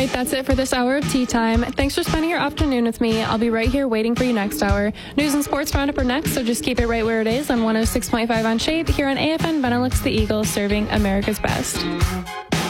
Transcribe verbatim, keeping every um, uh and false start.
right, that's it for this hour of Tea Time. Thanks for spending your afternoon with me. I'll be right here waiting for you next hour. News and sports roundup are next, so just keep it right where it is on one oh six point five on Shape here on A F N Benelux the Eagle, serving America's best.